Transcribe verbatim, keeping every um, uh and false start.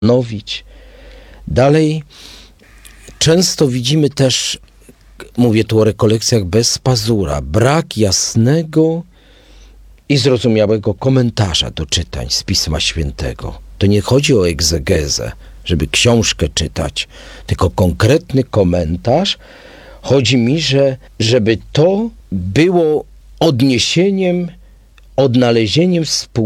zastanowić. Dalej, często widzimy też, mówię tu o rekolekcjach bez pazura, brak jasnego i zrozumiałego komentarza do czytań z Pisma Świętego. To nie chodzi o egzegezę, żeby książkę czytać, tylko konkretny komentarz. Chodzi mi, że żeby to było odniesieniem, odnalezieniem współ